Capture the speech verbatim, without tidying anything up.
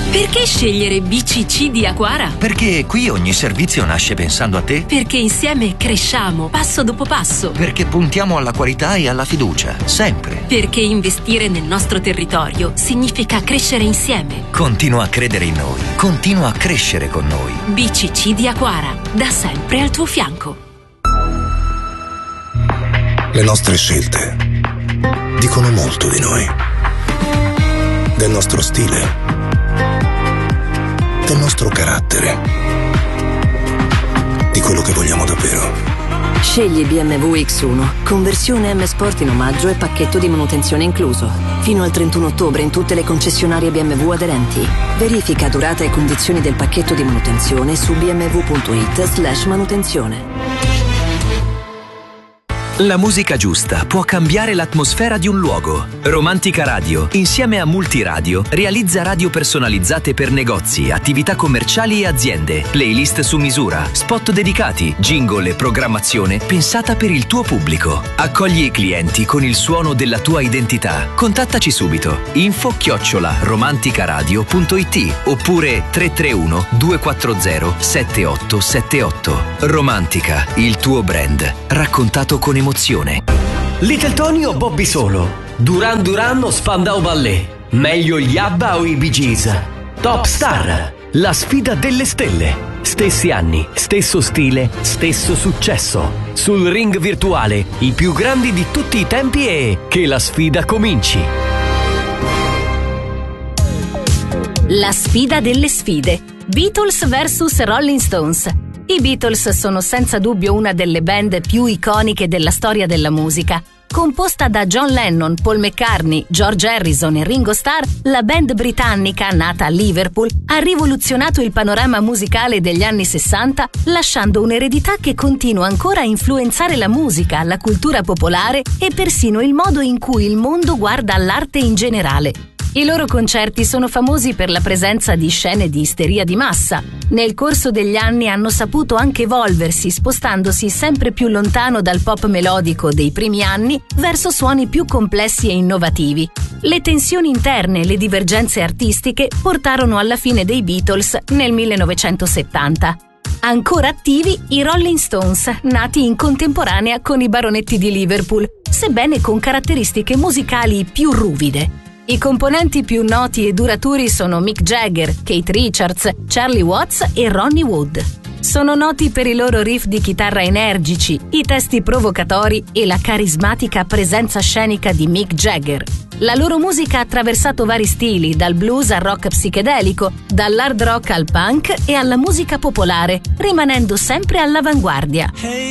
Perché scegliere B C C di Aquara? Perché qui ogni servizio nasce pensando a te. Perché insieme cresciamo passo dopo passo. Perché puntiamo alla qualità e alla fiducia, sempre. Perché investire nel nostro territorio significa crescere insieme. Continua a credere in noi, continua a crescere con noi. B C C di Aquara, da sempre al tuo fianco. Le nostre scelte dicono molto di noi, del nostro stile, del nostro carattere, di quello che vogliamo davvero. Scegli B M W X uno, conversione M Sport in omaggio e pacchetto di manutenzione incluso. Fino al trentuno ottobre in tutte le concessionarie B M W aderenti. Verifica durata e condizioni del pacchetto di manutenzione su b m w punto i t slash manutenzione. La musica giusta può cambiare l'atmosfera di un luogo. Romantica Radio, insieme a Multiradio, realizza radio personalizzate per negozi, attività commerciali e aziende, playlist su misura, spot dedicati, jingle e programmazione pensata per il tuo pubblico. Accogli i clienti con il suono della tua identità. Contattaci subito. info chiocciola romanticaradio punto it oppure tre tre uno due quattro zero sette otto sette otto. Romantica, il tuo brand, raccontato con emozione. Little Tony o Bobby Solo? Duran Duran o Spandau Ballet? Meglio gli ABBA o i Bee Gees? Top Star, la sfida delle stelle. Stessi anni, stesso stile, stesso successo. Sul ring virtuale, i più grandi di tutti i tempi e che la sfida cominci. La sfida delle sfide. Beatles versus Rolling Stones. I Beatles sono senza dubbio una delle band più iconiche della storia della musica. Composta da John Lennon, Paul McCartney, George Harrison e Ringo Starr, la band britannica, nata a Liverpool, ha rivoluzionato il panorama musicale degli anni sessanta, lasciando un'eredità che continua ancora a influenzare la musica, la cultura popolare e persino il modo in cui il mondo guarda all'arte in generale. I loro concerti sono famosi per la presenza di scene di isteria di massa. Nel corso degli anni hanno saputo anche evolversi, spostandosi sempre più lontano dal pop melodico dei primi anni verso suoni più complessi e innovativi. Le tensioni interne e le divergenze artistiche portarono alla fine dei Beatles nel millenovecentosettanta. Ancora attivi i Rolling Stones, nati in contemporanea con i baronetti di Liverpool, sebbene con caratteristiche musicali più ruvide. I componenti più noti e duraturi sono Mick Jagger, Keith Richards, Charlie Watts e Ronnie Wood. Sono noti per i loro riff di chitarra energici, i testi provocatori e la carismatica presenza scenica di Mick Jagger. La loro musica ha attraversato vari stili, dal blues al rock psichedelico, dall'hard rock al punk e alla musica popolare, rimanendo sempre all'avanguardia.